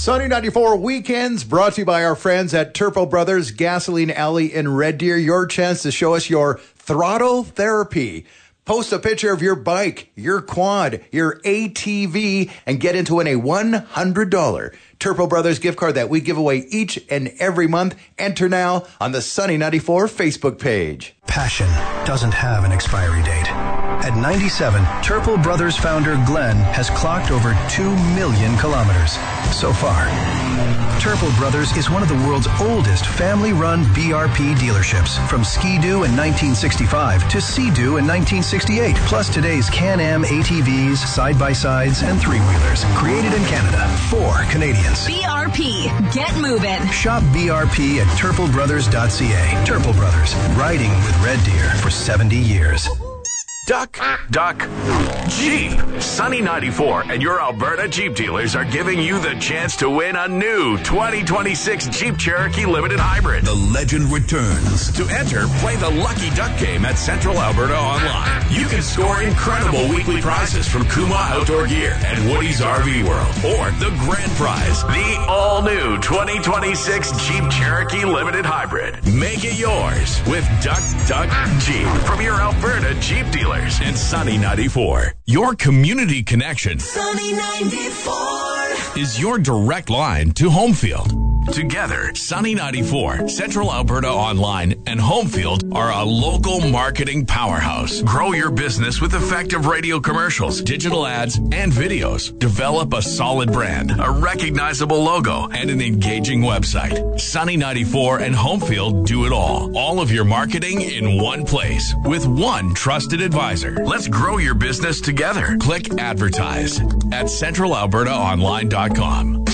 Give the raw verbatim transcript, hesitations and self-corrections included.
Sunny ninety-four Weekends brought to you by our friends at Turpo Brothers Gasoline Alley in Red Deer. Your chance to show us your throttle therapy. Post a picture of your bike, your quad, your A T V, and get into win a one hundred dollars Turpo Brothers gift card that we give away each and every month. Enter now on the Sunny ninety-four Facebook page. Passion doesn't have an expiry date. At ninety-seven, Turpo Brothers founder Glenn has clocked over two million kilometers so far. Turpo Brothers is one of the world's oldest family-run B R P dealerships, from Ski-Doo in nineteen sixty-five to Sea-Doo in nineteen sixty-eight, plus today's Can-Am A T Vs, side-by-sides, and three-wheelers. Created in Canada for Canadians. B R P. Get moving. Shop B R P at turpo brothers dot c a. Turpo Brothers, riding with Red Deer for seventy years. Duck, duck, Jeep. Sunny ninety-four and your Alberta Jeep dealers are giving you the chance to win a new twenty twenty-six Jeep Cherokee Limited Hybrid. The legend returns. To enter, play the Lucky Duck game at Central Alberta Online. You can score incredible weekly prizes from Kuma Outdoor Gear and Woody's R V World. Or the grand prize, the all-new twenty twenty-six Jeep Cherokee Limited Hybrid. Make it yours with Duck, Duck, Jeep from your Alberta Jeep dealer. And Sunny ninety-four, your community connection. Sunny ninety-four is your direct line to Homefield. Together, Sunny ninety-four, Central Alberta Online, and Homefield are a local marketing powerhouse. Grow your business with effective radio commercials, digital ads, and videos. Develop a solid brand, a recognizable logo, and an engaging website. Sunny ninety-four and Homefield do it all. All of your marketing in one place with one trusted advisor. Let's grow your business together. Click advertise at central alberta online dot com.